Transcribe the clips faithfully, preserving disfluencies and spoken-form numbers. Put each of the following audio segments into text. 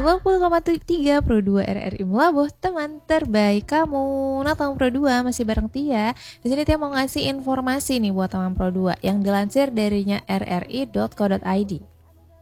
sembilan puluh koma tiga Pro dua R R I Melabuh, teman terbaik kamu. Nah, teman Pro dua masih bareng Tia. Di sini Tia mau ngasih informasi nih buat teman Pro dua yang dilansir darinya r r i dot co dot i d.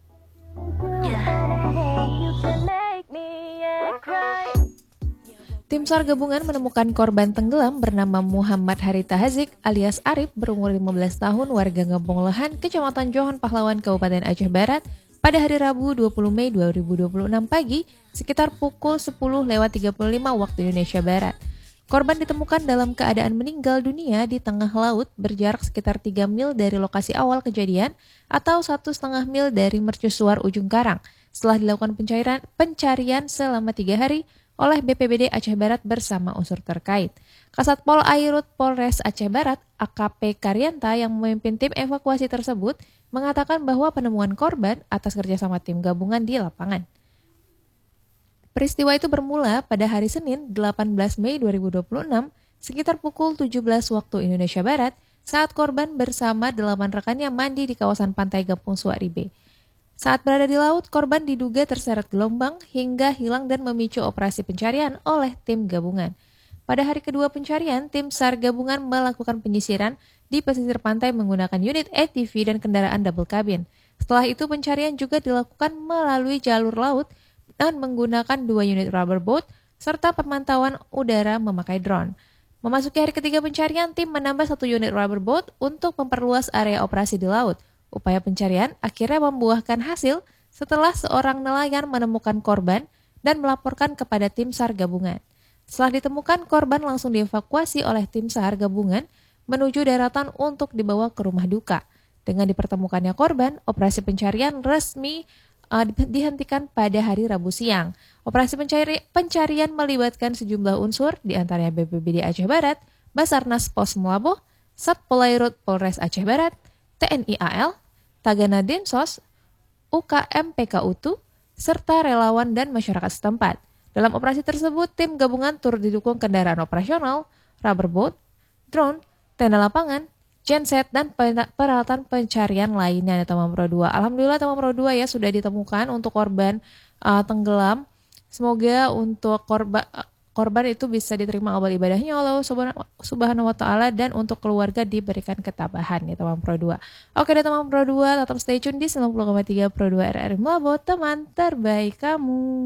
Tim SAR gabungan menemukan korban tenggelam bernama Muhammad Harita Hazik alias Arif berumur lima belas tahun warga Ngepung Lehan, Kecamatan Johon Pahlawan, Kabupaten Aceh Barat pada hari Rabu dua puluh Mei dua ribu dua puluh enam pagi sekitar pukul sepuluh lewat tiga puluh lima waktu Indonesia Barat. Korban ditemukan dalam keadaan meninggal dunia di tengah laut berjarak sekitar tiga mil dari lokasi awal kejadian atau satu setengah mil dari mercusuar Ujung Karang setelah dilakukan pencarian, pencarian selama tiga hari oleh B P B D Aceh Barat bersama unsur terkait. Kasat Pol Airut Polres Aceh Barat, A K P Karyanta yang memimpin tim evakuasi tersebut, mengatakan bahwa penemuan korban atas kerjasama tim gabungan di lapangan. Peristiwa itu bermula pada hari Senin delapan belas Mei dua ribu dua puluh enam sekitar pukul tujuh belas waktu Indonesia Barat saat korban bersama delapan rekannya mandi di kawasan pantai Gampung Suaribe. Saat berada di laut, korban diduga terseret gelombang hingga hilang dan memicu operasi pencarian oleh tim gabungan. Pada hari kedua pencarian, tim SAR gabungan melakukan penyisiran di pesisir pantai menggunakan unit A T V dan kendaraan double cabin. Setelah itu pencarian juga dilakukan melalui jalur laut dan menggunakan dua unit rubber boat serta pemantauan udara memakai drone. Memasuki hari ketiga pencarian, tim menambah satu unit rubber boat untuk memperluas area operasi di laut. Upaya pencarian akhirnya membuahkan hasil setelah seorang nelayan menemukan korban dan melaporkan kepada tim SAR gabungan. Setelah ditemukan, korban langsung dievakuasi oleh tim SAR gabungan menuju daratan untuk dibawa ke rumah duka. Dengan dipertemukannya korban, operasi pencarian resmi uh, dihentikan pada hari Rabu siang. Operasi pencari, pencarian melibatkan sejumlah unsur, diantaranya B P B D Aceh Barat, Basarnas Pos Melabuh, Satpol Airut Polres Aceh Barat, T N I A L, Tagana Dinsos, U K M P K U T U, serta relawan dan masyarakat setempat. Dalam operasi tersebut, tim gabungan turut didukung kendaraan operasional, rubber boat, drone, tenda lapangan, genset, dan peralatan pencarian lainnya. Teman Pro dua. Alhamdulillah teman Pro dua ya sudah ditemukan untuk korban uh, tenggelam. Semoga untuk korban uh, korban itu bisa diterima amal ibadahnya Allah Subhanahu wa taala dan untuk keluarga diberikan ketabahan ya teman Pro dua. Oke deh teman Pro dua, tetap stay tune di sembilan puluh koma tiga Pro dua R R I Melabuh, teman terbaik kamu.